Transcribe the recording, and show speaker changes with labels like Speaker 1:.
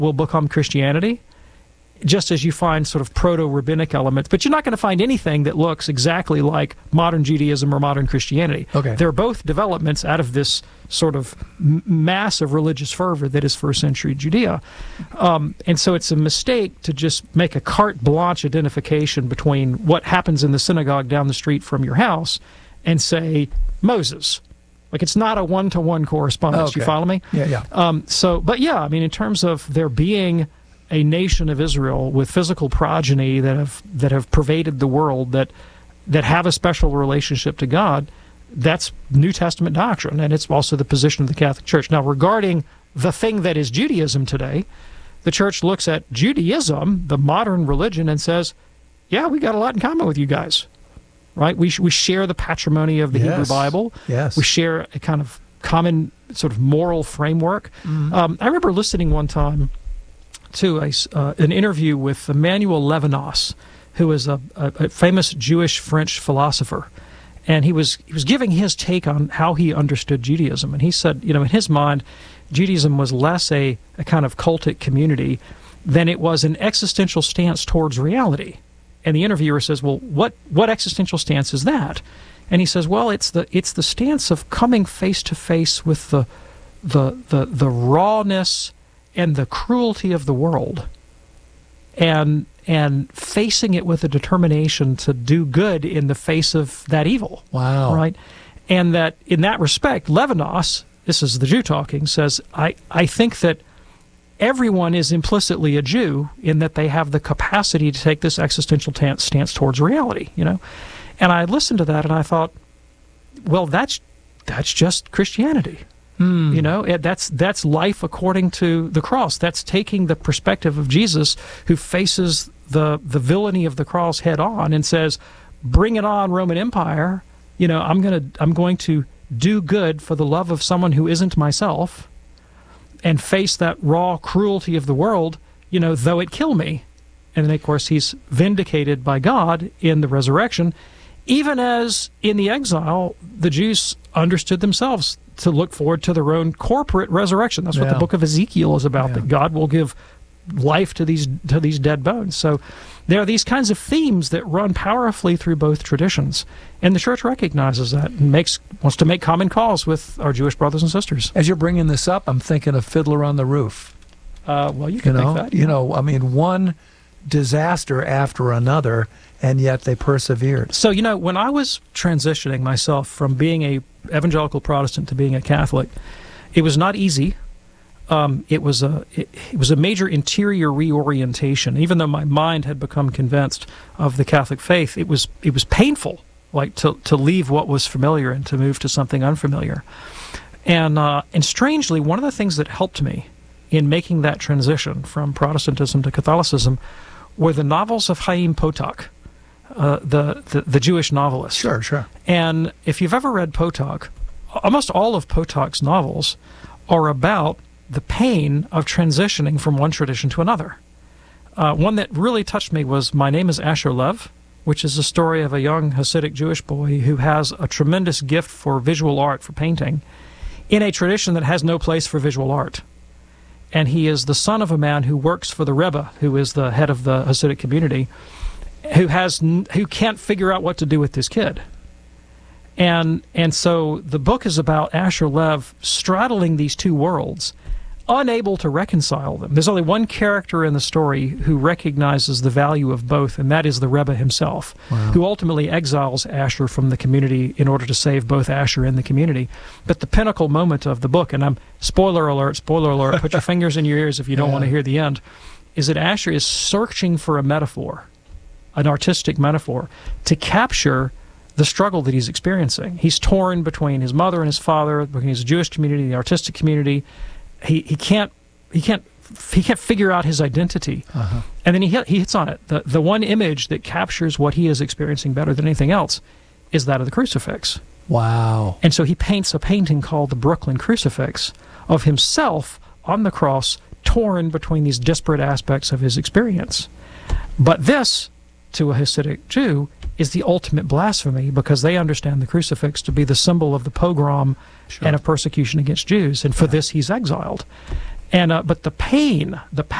Speaker 1: will become Christianity, just as you find sort of proto-rabbinic elements. But you're not going to find anything that looks exactly like modern Judaism or modern Christianity.
Speaker 2: Okay.
Speaker 1: They're both developments out of this sort of massive religious fervor that is first century Judea. And so it's a mistake to just make a carte blanche identification between what happens in the synagogue down the street from your house and say Moses. Like, it's not a one-to-one correspondence.
Speaker 2: Okay.
Speaker 1: You follow me?
Speaker 2: Yeah.
Speaker 1: But yeah, I mean, in terms of there being a nation of Israel with physical progeny that have pervaded the world, that have a special relationship to God, that's New Testament doctrine, and it's also the position of the Catholic Church. Now, regarding the thing that is Judaism today, the Church looks at Judaism, the modern religion, and says, yeah, we got a lot in common with you guys, right? We share the patrimony of the Hebrew Bible.
Speaker 2: Yes.
Speaker 1: We share a kind of common sort of moral framework. I remember listening one time to an interview with Emmanuel Levinas, who is a famous Jewish French philosopher, and he was giving his take on how he understood Judaism. And he said, in his mind, Judaism was less a kind of cultic community than it was an existential stance towards reality. And the interviewer says, well, what existential stance is that? And he says, well, it's the stance of coming face to face with the rawness and the cruelty of the world, and facing it with a determination to do good in the face of that evil.
Speaker 2: Wow.
Speaker 1: Right? And that in that respect, Levinas, this is the Jew talking, says, I think that everyone is implicitly a Jew in that they have the capacity to take this existential stance towards reality, And I listened to that and I thought, well, that's just Christianity. That's life according to the cross. That's taking the perspective of Jesus, who faces the villainy of the cross head on and says, "Bring it on, Roman Empire! I'm going to do good for the love of someone who isn't myself, and face that raw cruelty of the world, though it kill me." And then, of course, he's vindicated by God in the resurrection, even as in the exile, the Jews understood themselves to look forward to their own corporate resurrection. That's what the book of Ezekiel is about, that God will give life to these dead bones. So there are these kinds of themes that run powerfully through both traditions, and the Church recognizes that and wants to make common cause with our Jewish brothers and sisters.
Speaker 2: As you're bringing this up, I'm thinking of Fiddler on the Roof.
Speaker 1: Well, you can think that.
Speaker 2: One disaster after another, and yet they persevered.
Speaker 1: So, when I was transitioning myself from being a evangelical Protestant to being a Catholic, it was not easy. It was a major interior reorientation. Even though my mind had become convinced of the Catholic faith, it was painful, like to leave what was familiar and to move to something unfamiliar. And strangely, one of the things that helped me in making that transition from Protestantism to Catholicism were the novels of Chaim Potok, the Jewish novelist.
Speaker 2: Sure.
Speaker 1: And if you've ever read Potok, almost all of Potok's novels are about the pain of transitioning from one tradition to another. One that really touched me was My Name is Asher Lev, which is the story of a young Hasidic Jewish boy who has a tremendous gift for visual art, for painting, in a tradition that has no place for visual art. And he is the son of a man who works for the Rebbe, who is the head of the Hasidic community, who can't figure out what to do with this kid. And so the book is about Asher Lev straddling these two worlds, unable to reconcile them. There's only one character in the story who recognizes the value of both, and that is the Rebbe himself, who ultimately exiles Asher from the community in order to save both Asher and the community. But the pinnacle moment of the book, and spoiler alert, put your fingers in your ears if you don't want to hear the end, is that Asher is searching for a metaphor, an artistic metaphor, to capture the struggle that he's experiencing. He's torn between his mother and his father, between his Jewish community, the artistic community. He can't figure out his identity. And then he hits on it. The one image that captures what he is experiencing better than anything else is that of the crucifix.
Speaker 2: Wow.
Speaker 1: And so he paints a painting called the Brooklyn Crucifix of himself on the cross, torn between these disparate aspects of his experience. But this, to a Hasidic Jew, is the ultimate blasphemy, because they understand the crucifix to be the symbol of the pogrom and of persecution against Jews. And for this, he's exiled. And but the pain, the